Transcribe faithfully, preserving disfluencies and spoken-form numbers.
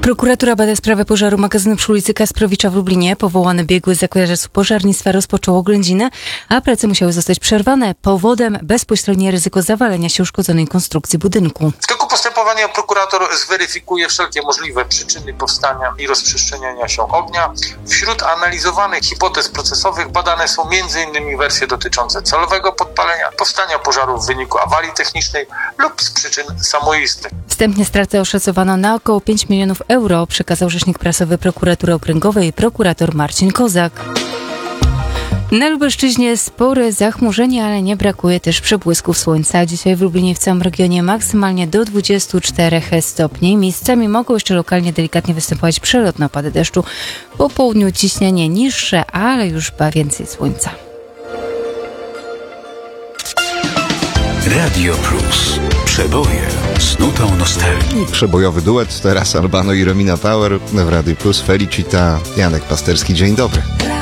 Prokuratura bada sprawę pożaru magazynu przy ulicy Kasprowicza w Lublinie. Powołany biegły z zakresu pożarnictwa rozpoczął oględzinę, a prace musiały zostać przerwane. Powodem bezpośrednie ryzyko zawalenia się uszkodzonej konstrukcji budynku. W toku postępowania prokurator zweryfikuje wszelkie możliwe przyczyny powstania i rozprzestrzeniania się ognia. Wśród analizowanych hipotez procesowych badane są między innymi wersje dotyczące celowego podpalenia, powstania pożaru w wyniku awarii technicznej lub z przyczyn samoistnych. Wstępnie straty oszacowano na około pięć milionów euro, przekazał rzecznik prasowy Prokuratury Okręgowej prokurator Marcin Kozak. Na Lubelszczyźnie spore zachmurzenie, ale nie brakuje też przebłysków słońca. Dzisiaj w Lublinie w całym regionie maksymalnie do dwudziestu czterech stopni. Miejscami mogą jeszcze lokalnie delikatnie występować przelotne opady deszczu. Po południu ciśnienie niższe, ale już ba więcej słońca. Radio Plus. Przeboje z nutą nostalgii. Przebojowy duet, teraz Albano i Romina Power w Radio Plus. Felicita, Janek Pasterski. Dzień dobry.